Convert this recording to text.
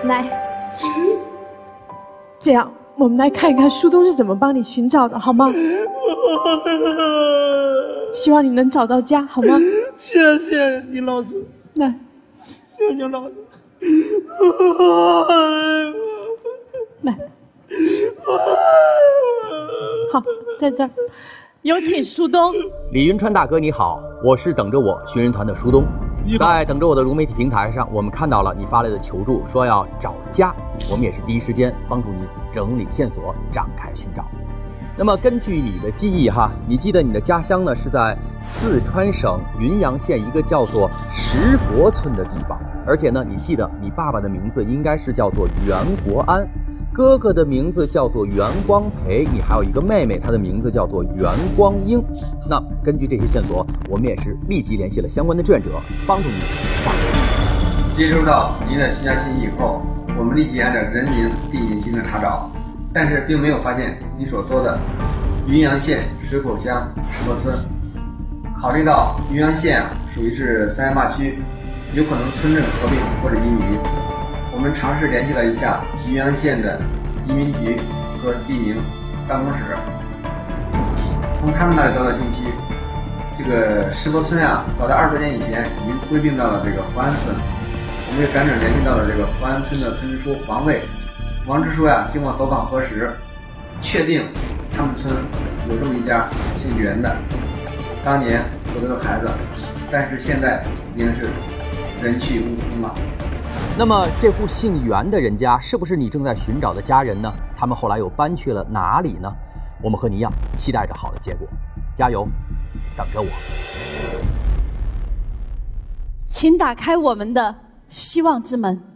来， 这样我们来看一看树洞是怎么帮你寻找的，好吗？希望你能找到家，好吗？ 谢谢你老师， 来， 谢谢老师。 来，好，在这儿，有请树洞。 李云川大哥你好，我是等着我寻人团的树东。在等着我的融媒体平台上，我们看到了你发来的求助，说要找家，我们也是第一时间帮助你整理线索，展开寻找。那么根据你的记忆哈，你记得你的家乡呢是在四川省云阳县一个叫做石佛村的地方，而且呢，你记得你爸爸的名字应该是叫做袁国安，哥哥的名字叫做袁光培，你还有一个妹妹，她的名字叫做袁光英。那根据这些线索，我们也是立即联系了相关的志愿者，帮助你找。 接收到您的询价信息以后，我们立即按照人名、地名进行查找，但是并没有发现您所说的云阳县水口乡石佛村。考虑到云阳县属于是三亚坝区，有可能村镇合并或者移民，我们尝试联系了一下云阳县的移民局和地名办公室，从他们那里得到信息，这个石佛村早在20多年以前已经归并到了这个福安村。我们也赶紧联系到了这个福安村的村支书王卫，王支书经过走访核实，确定他们村有这么一家姓袁的，当年走了个孩子，但是现在已经是人去屋空了。 那么这户姓袁的人家是不是你正在寻找的家人呢？他们后来又搬去了哪里呢？我们和你一样期待着好的结果，加油，等着我。 请打开我们的希望之门。